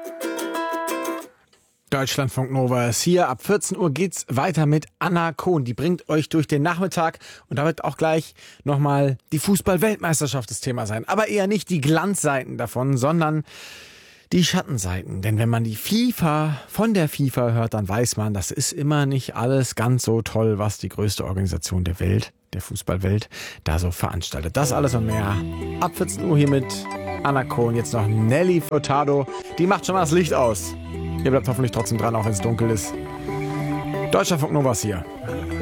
Deutschlandfunk Nova ist hier. Ab 14 Uhr geht's weiter mit Anna Kohn. Die bringt euch durch den Nachmittag und da wird auch gleich nochmal die Fußball-Weltmeisterschaft das Thema sein. Aber eher nicht die Glanzseiten davon, sondern die Schattenseiten. Denn wenn man die von der FIFA hört, dann weiß man, das ist immer nicht alles ganz so toll, was die größte Organisation der Welt, der Fußballwelt, da so veranstaltet. Das alles und mehr ab 14 Uhr hier mit Anna Kohn. Jetzt noch Nelly Furtado. Die macht schon mal das Licht aus. Ihr bleibt hoffentlich trotzdem dran, auch wenn es dunkel ist. Deutschlandfunk Nova ist hier.